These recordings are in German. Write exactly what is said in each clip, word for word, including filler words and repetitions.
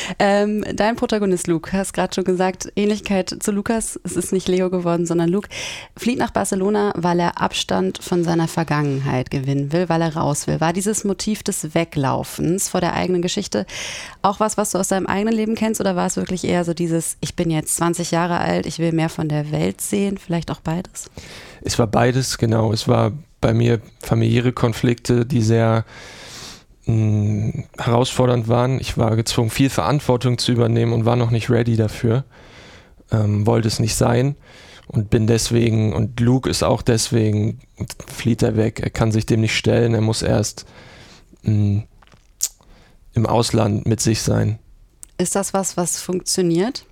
Ähm, dein Protagonist Luke, hast gerade schon gesagt, Ähnlichkeit zu Lukas, es ist nicht Leo geworden, sondern Luke, flieht nach Barcelona, weil er Abstand von seiner Vergangenheit gewinnen will, weil er raus will. War dieses Motiv des Weglaufens vor der eigenen Geschichte auch was, was du aus deinem eigenen Leben kennst, oder war es wirklich eher so dieses, ich bin jetzt zwanzig Jahre alt, ich will mehr von der Welt sehen, vielleicht auch beides? Es war beides, genau. Es war bei mir familiäre Konflikte, die sehr mh, herausfordernd waren. Ich war gezwungen, viel Verantwortung zu übernehmen und war noch nicht ready dafür. Ähm, wollte es nicht sein und bin deswegen, und Luke ist auch deswegen, flieht er weg. Er kann sich dem nicht stellen, er muss erst mh, im Ausland mit sich sein. Ist das was, was funktioniert?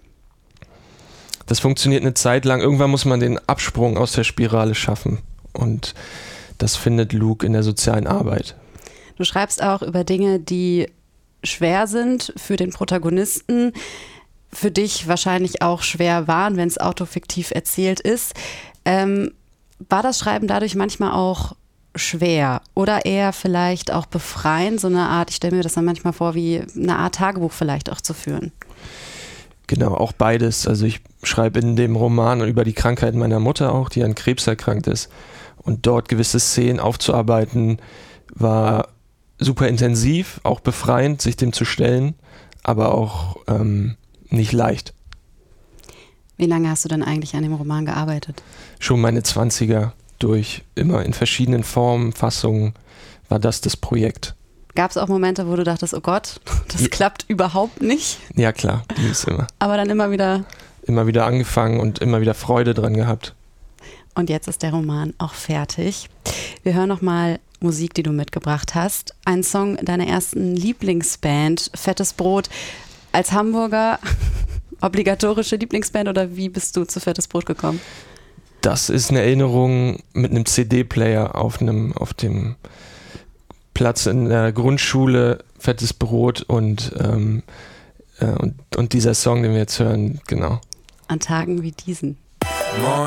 Das funktioniert eine Zeit lang. Irgendwann muss man den Absprung aus der Spirale schaffen. Und das findet Luke in der sozialen Arbeit. Du schreibst auch über Dinge, die schwer sind für den Protagonisten, für dich wahrscheinlich auch schwer waren, wenn es autofiktiv erzählt ist. Ähm, war das Schreiben dadurch manchmal auch schwer oder eher vielleicht auch befreiend, so eine Art, ich stelle mir das dann manchmal vor, wie eine Art Tagebuch vielleicht auch zu führen? Genau, auch beides. Also ich schreibe in dem Roman über die Krankheit meiner Mutter auch, die an Krebs erkrankt ist. Und dort gewisse Szenen aufzuarbeiten, war super intensiv, auch befreiend, sich dem zu stellen, aber auch ähm, nicht leicht. Wie lange hast du denn eigentlich an dem Roman gearbeitet? Schon meine zwanziger durch, immer in verschiedenen Formen, Fassungen, war das das Projekt. Gab es auch Momente, wo du dachtest, oh Gott, das ja. klappt überhaupt nicht? Ja klar, die ist immer. Aber dann immer wieder... Immer wieder angefangen und immer wieder Freude dran gehabt. Und jetzt ist der Roman auch fertig. Wir hören nochmal Musik, die du mitgebracht hast. Ein Song deiner ersten Lieblingsband, Fettes Brot. Als Hamburger obligatorische Lieblingsband, oder wie bist du zu Fettes Brot gekommen? Das ist eine Erinnerung mit einem C D-Player auf einem, auf dem Platz in der Grundschule, Fettes Brot und, ähm, äh, und, und dieser Song, den wir jetzt hören, genau. An Tagen wie diesen.